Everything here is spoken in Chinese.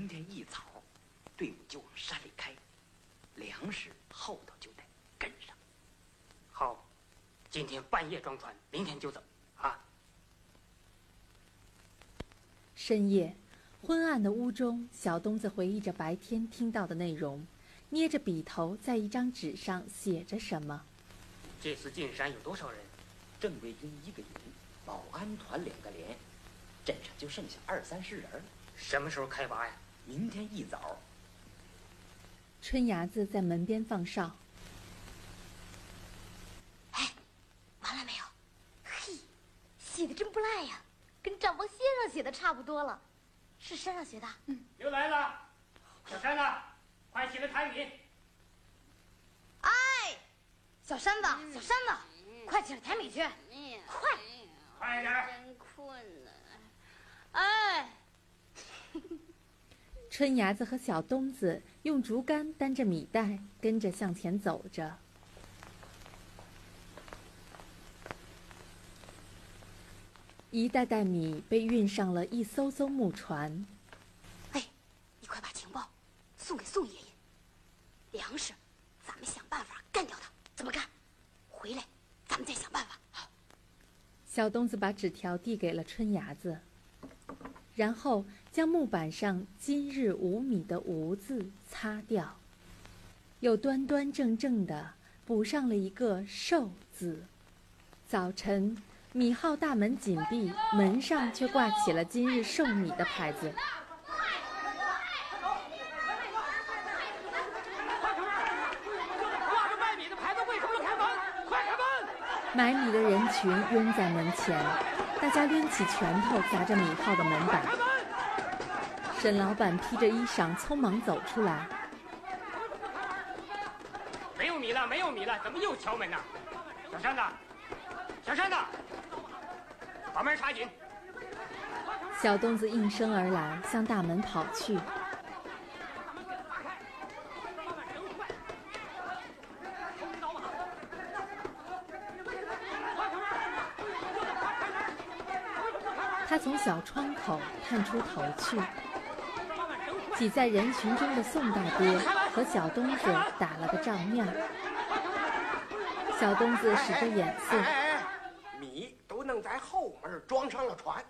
明天一早，队伍就往山里开，粮食后头就得跟上。 好，今天半夜装船，明天就走啊。 深夜，昏暗的屋中，小东子回忆着白天听到的内容，捏着笔头在一张纸上写着什么。 这次进山有多少人？ 正规军1个营，保安团2个连，镇上就剩下20-30人。 什么时候开拔呀？ 明天一早。 春伢子在门边放哨。 哎，完了没有？嘿，写的真不赖呀，跟账房先生写的差不多了。是山上学的。 又来了，小山子，快起来抬米。 哎，小山子，小山子，快起来抬米去， 快点儿！ 真困了。 哎。 春伢子和小东子用竹竿担着米袋，跟着向前走着。一袋袋米被运上了一艘艘木船。 哎，你快把情报送给宋爷爷。粮食，咱们想办法干掉他。怎么干？回来，咱们再想办法。 小东子把纸条递给了春伢子，然后将木板上“今日无米”的“无”字擦掉，又端端正正地补上了一个“寿”字。早晨，米号大门紧闭，门上却挂起了今日售米的牌子。 挂着卖米的牌子为什么开门？快开门！ 买米的人群拥在门前，大家抡起拳头砸着米号的门板。沈老板披着衣裳匆忙走出来。 没有米了，没有米了，怎么又敲门呢？小山子，小山子，把门插紧。 小东子应声而来，向大门跑去。他从小窗口探出头去，挤在人群中的宋大爹和小东子打了个照面。小东子使着眼色， 米都弄在后门，装上了船，